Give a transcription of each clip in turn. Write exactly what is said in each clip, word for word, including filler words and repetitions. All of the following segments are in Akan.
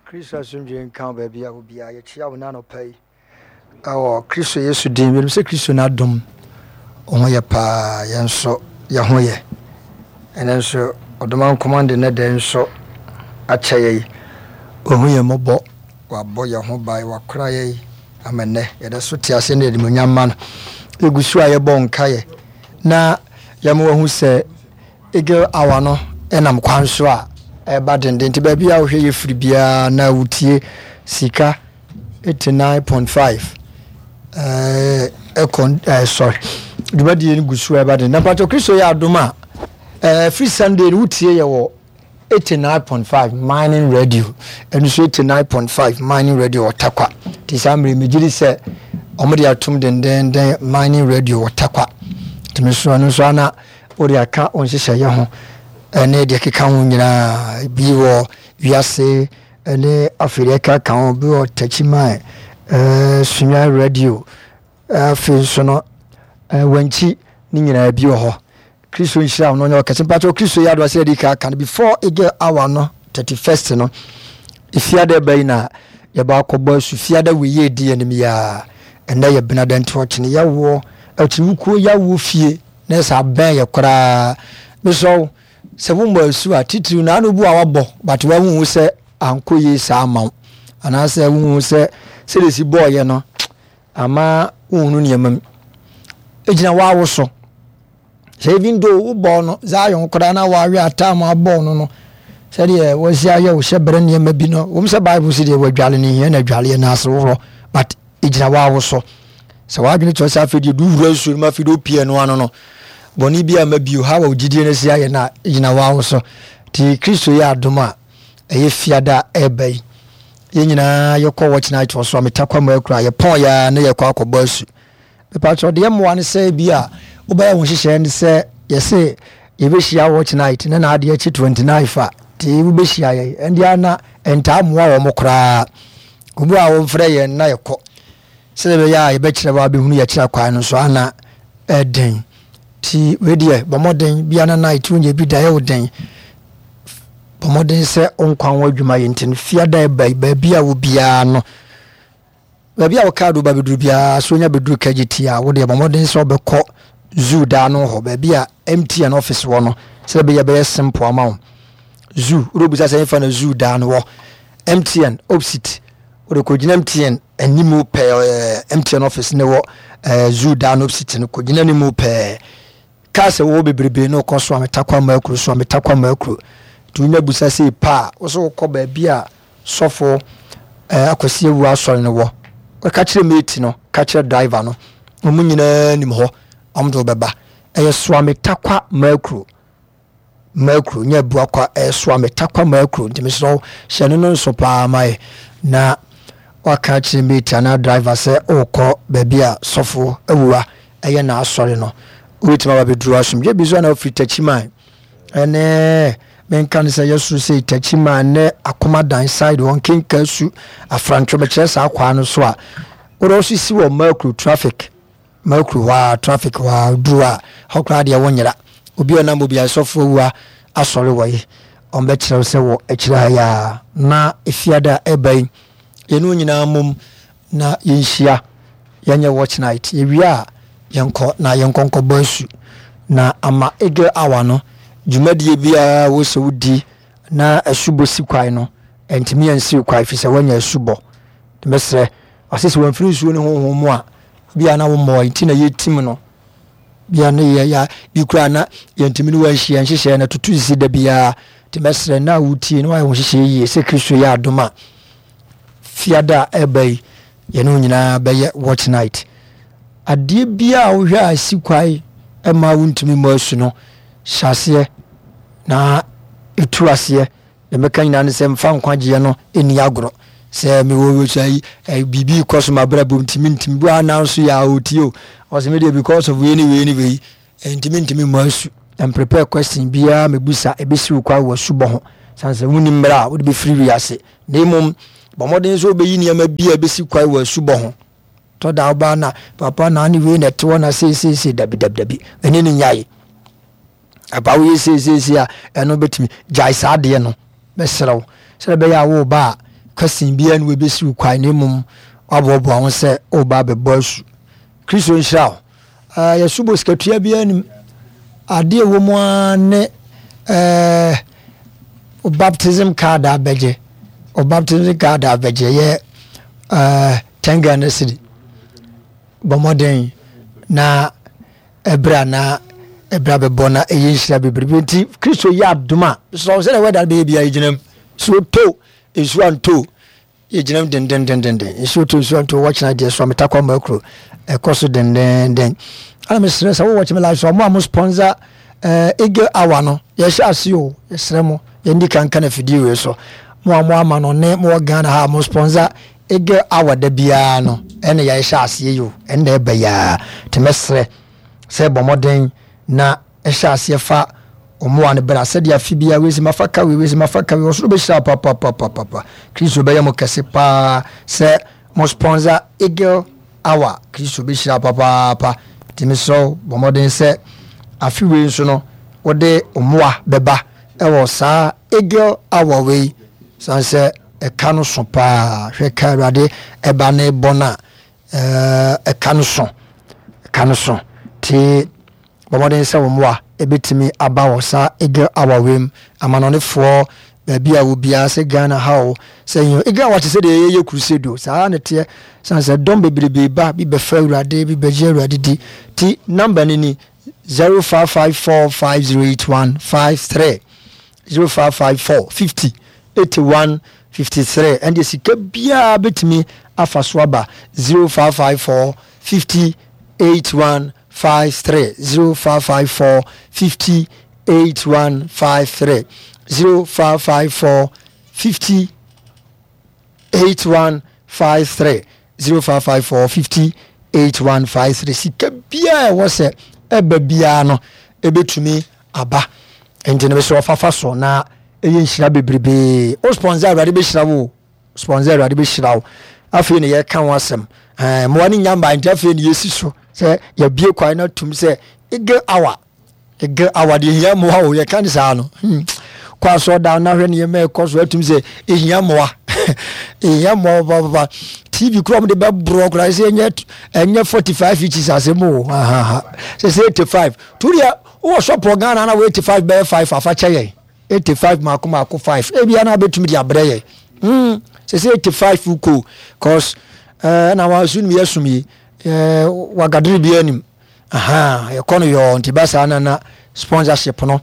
Kristo asumdwe nka baabi a obi a yɛkyia wo na no pay awo Kristo Yesu din bi se Kristo na dom o ye pa yenso ye ho ye enenso odoma command ne den so akyeye o ho ye mobo wa bo ye ho bai wa kra ye amene ye da so ti ase ne de munyama no egusu a ye bo nka ye na ye mo hu se ege awa no enam kwan so a eba denden ti baabi a wo hwe ye firi bia na wutie sika eighty-nine point five eh ekon eh sorry dubadi ni gusu eba den na pato Kristo ya adoma eh free Sunday wutie ye wo eighty-nine point five mining radio enu so eighty-nine point five mining radio otakwa ti samre mejiri se omode atum denden den mining radio otakwa timiso anu so ana ori aka onhyehyɛ ye ho ene de keka ho nyina bi wo wiase ene Africa kan bi wo tachima eh sunya radio eh fi so no eh wanchi ni nyina bi wo ho Kristo nhyira no nya okase pato Kristo ya do ase di ka kan before ege hour no thirty-first no ifiade bai na ye ba akọbọ su fiade we ye di anim ya enda ye benada ntoche ne ya wo atiwuko ya wo fie na sa ben ye kora meso se wumba su atitiri na no bu a wabọ but wa hu se ankoye sa amaw ana se hu se se lesi boy ye no ama hu nu ne yamam ejina wa wo so se even though wo bo no Zion kora na wa wi atam abo no no se de wo sia ye wo hyebere ne yama bi no wo se Bible se de wo dwale ne ye na dwale na asoro but ejina wa wo so se wa dwene to sa fedi du wura su ma fedo pie no ano no boni bia mabio ha wa gidie ne sia ye na ejina wa wo so ti Kristo ya adoma eye fiada ebai ye nyina ye ko watch night wo so metakwa ma akura ye pon ya na ye kwa akọbọ asu be pa cho de mo wan se bia wo ba ye ho hyehyɛ ne se ye se ye be hia watch night na na ade achi twenty-nine fa ti wo be hia ye endia na enta mo wa mo kura obu a wo mfre ye na ye ko se be ya ye be kire ba be hunu ye kire kwa no so ana eden ti we die bomoden bia na night unye bi da ye woden bomoden se onkwan wadwuma ye ntin fiada e bai ba bia wo bia no ba bia wo kado ba beduru bia so nya beduru kagiti a wo de bomoden se obekọ zoo da no ho ba bia M T N office wo no se be ye be simple amount zoo robusa se fa na zoo da no wo M T N opposite wo de ko gina M T N animu pe M T N office ne wo zoo da no opposite no ko gina animu pe kase wo bebrebe no koso ametakwa makru so ametakwa makru tunya busa se pa wo so ko ba bia sofo eh akwasi ewu asori no wo ka kire mate no ka kire driver no omu nyina nim ho omdo beba eh so ametakwa makru makru nya bu akwa eh so ametakwa makru ntimiso hye no no so pa mai na waka kire mate na driver se okọ ba bia sofo ewua eh na asori no wetima ba bedru asum je bizo na ofri tachima ene men kan se yesu se tachima ne akoma dan side won kenka su afrantwo be kire sa akwa no so a oro so si wo macro traffic macro wa traffic wa dua hokra de wonyera obi ona mo bia sofo wa asore woye on be kire se wo akira ya na efiada ebai ye no nyina mum na yenhia yenye watch night ye wia yenko na yenkonko bansu na ama ege awa no dwumadie bia wo se wudi na asubo sikwai no entimi ansi kwai fi se wanya asubo mesre asese wan firi suo ne honhomu a bia na wo mo ntina yetim no bia na ye ya bikura na yentimi no wanhia nhyehyɛ na tutu sisi da bia te mesre na wutie no wa honhyehyɛ yi se Kristo ya adoma fiada ebai ye no nyina bɛyɛ watch night adie bia wo hwa asikwai ema wuntumi masu no hyase na etu ase na meka nyina ne se mfa nkwagie no eni agoro se me wo chai bibi koso mabra bom ntimi ntimi bu announce ya otio o se me dey because of anyway anyway ntimi ntimi masu and prepare question bia mebusa ebesi ukwa wo subo ho sanse wuni mbra wo be free wiase na emom bomoden so obeyi niam bia ebesi kwa wo subo ho to da ba na papa na ni we net wona se se se dabi dabi dabi eni ni nyai aba we se se se a eno betimi jai sa de no be serew se be ya wo ba question bi an we be si kwai ne mum abobo awon se oba be bosu Kristo nhyira ah yesubo skatua bi anim ade wo mu ane eh o baptism card abeje o baptism card abeje ye eh tenga na sidi bomoden na ebra na ebra be bona eyi nhyira bebrebe nti Kristo ya adoma so se na weda be bia yiginem so to esu anto yiginem den den den den esu to esu anto watch na dey so metakwa makro ekoso den den den ala me stress wo watch me live so mo am sponsor eh ege awa no ye sha ase o yesre mo ye ndi kan kan afidi we so mo am ama no ne mo Ghana ha mo sponsor ege awa da bia no ene ye sha ase yo ene e ba ya temesre se bomoden na e sha ase fa omo ane bra se dia fibia we si mafaka we we si mafaka we so be sha papa papa papa Kristo be ya mo kese pa se mo sponsor ege awa Kristo be sha papa papa timiso bomoden se afiwe nso no wode omoa beba ewo saa ege awa we sanse e kanu so pa hwe ka rade eba na bona eh e kanu so kanu so ti bomoden se omoa ebetimi aba wo saa ege awa we amanonefo baabi a wo bia se Ghana hawo se yin ege awa te se de ye crusade saa ne te sanse dom bebrebe ba bi be fa urade bi be je urade di ti number ni ni zero five five four five zero eight one five three zero five five four fifty eighty-one fifty-three and yes bia betimi afa so aba zero five five four fifty eighty-one fifty-three zero five five four fifty eighty-one fifty-three zero five five four fifty eighty-one fifty-three zero five five four fifty eighty-one fifty-three sika bia wo se ebe bia no ebetumi aba enti ne be so fafa so na eyi nhira bebrebe o sponsor awade be hira wo sponsor awade be hira wo afi ne ye kan wasem eh mo ani nyamba enti afi ne yesi so se ya bie kwai na tum se ege awa ege awa de hia mo ha wo ye kan sa no kwa so da na hwe ne ye me koso atum se ehia mo wa ehia mo baba T V krom de be bro kra se enye enye forty-five inches asemo ha ha se se eighty-five turia wo so program na eighty-five be five afa cheye eighty-five ma ko ma ko five e bia na betumi dia breye mm se se eighty-five uko cause eh na wa sunu yesumi eh wa gadri bia nim aha ye kono yo ntibasa na na sponsorship no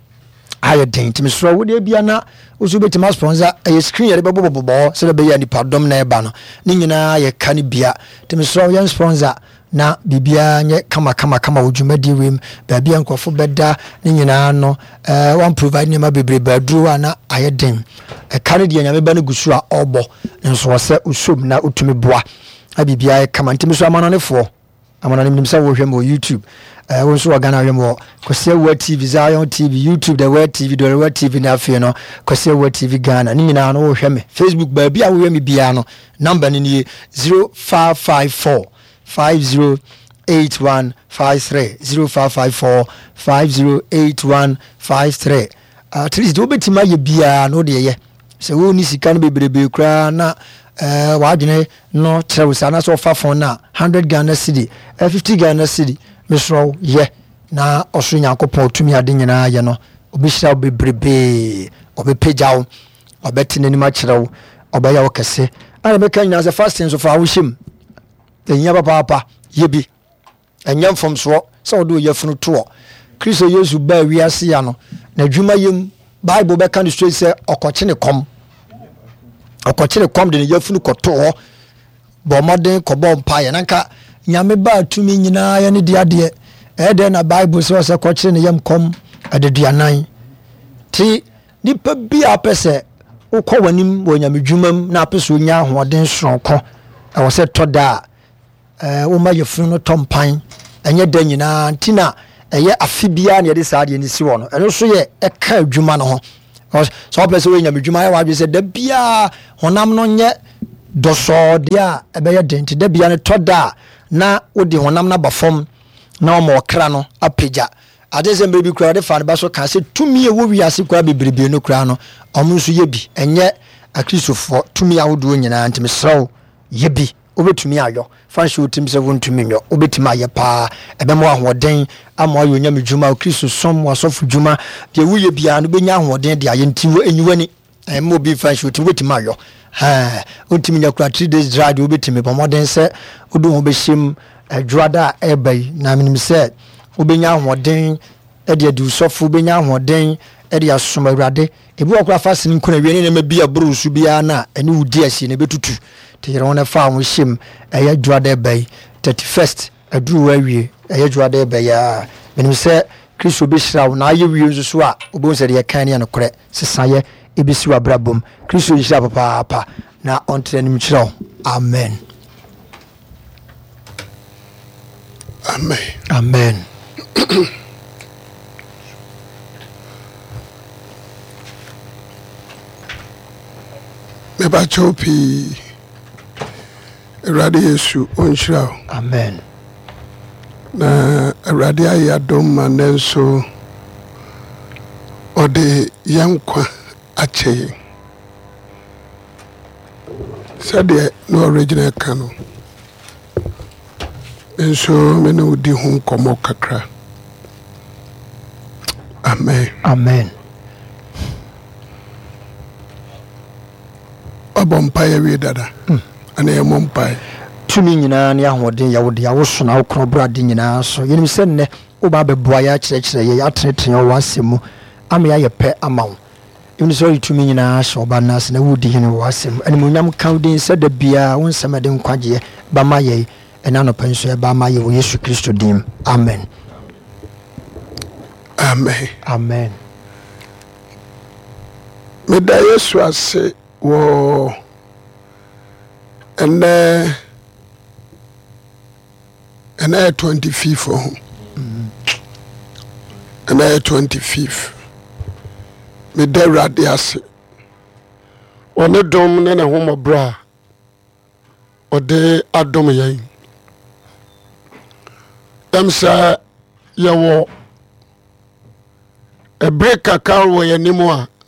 aye den timi so wo de bia na osu betima sponsor aye screen ye be bobobo se be ya ni padom na eba no ni nyina ye ka ni bia timi so ye sponsor na bibia nye kama kama kama odwumadi wem ba bia nkofo beda ni nyina no eh one provide ni ma bebre badru ana aye den e ka ni de nyame ba na gusu a obo nso se usom na utumi boa abibia ye kama timi so amanonefo amana nim sa wo hwem wo YouTube eh wo so Ghana hwem wo Kwase Awuah T V Zion T V YouTube the Awuah T V the Awuah T V na afie no Kwase Awuah T V Ghana ni nyina no wo hwem Facebook ba bia wo hwem bia no number ni ni zero five five four five zero eight one five three zero five five four five zero eight one five three at least do betima ye bia no de ye se wo ni sika no bebrebe kra na eh wadwene no trewsa na so fa fon na one hundred Ghana cedi uh, fifty Ghana cedi misro ye na oso Nyankopon otumi ade nyina ye no obihira bebrebe obepejaw obetine ni ma kirew obeya wokese ana meka nyina se fasting so fa wohim enya papa papa ye bi enya mfom so se odo ye funu to Kristo Yesu ba wiase ya no na dwuma yem Bible be kan straight say okoche ne kom okochire kom de yafunu koto ho bo moden ko bo mpaye nanka nyame ba tumi nyina ya ne dia de e de na Bible so se kochire ne yam kom adeduanan ti nipa bia pese ukọ wanim wo nyame dwumam na pese onya ahoden soronko e wo se toda eh wo ma yafunu no tompan enye da nyina ntina eye afibia ne de saade ni si wo no eno so ye e ka adwuma no ho so person we nyamedwuma ya wadwe se da bia honam no nye doso dia ebeye denti da bia ne toda na wodi honam na bafom na o mo kra no apeja ade se mbebi kura de fa ne ba so ka se tumi e wo wiase kura bebrebe no kura no omo nso ye bi enye akristofo tumi awodo nyina ntimi sraw yebi obetumi ayo fanhye otim se wontumi nyo obetumi aye pa ebemo ahoden ama ayo nyame djuma kristo som wasofo djuma de wuye bia no benya ahoden de aye ntiwo enyiwani emo bi fanhye otim obetumi ayo ha otimi nyakura three days dry de obetumi pomoden se odo ho behim adwada ebai na minim se obenya ahoden e de adu sofo obenya ahoden e de asom awurade ebi wakura fasin nkuna wie ne ma bia brusu bia na ene wudi asi ne betutu te yere wona fa wo shim eya dwada bai thirty-first aduru wawie eya dwada bai ya minim se kristo be hira wo na aye wie nso so a obon se de ye kan ne anokore sesaye ebisi wa brabom kristo hira papa papa na ontre nim hira wo amen amen amen Meba chopi Erade Yesu onhyira. Amen. Na Erade ayadom manenso ode yankwa ache. Sade no original kano. Enso mena udi hu komo kakra. Amen. Amen. Abompaye wi dada. Mm. Ana ye mompaye. Tumi nyina ne ahoden ya wode ya woso na wokro brade nyina so. Yenim se ne oba beboa ya kire kire ye atreten o wasemu. Ame ya yepe amawo. Yenim se tumi nyina so oba na se na wudi hene wasemu. Ani munyam kauden se da bia wonsemade nkwaje ba maye ena no penso e ba maye wo Yesu Kristo dim. Amen. Amen. Amen. Meda Yesu ase wo ene ene twenty-fifth oh mm. ene twenty-fifth me da rade ase one dom ne ne homo bra ode adom yan dem sa ye wo e break kakao wo yanimo a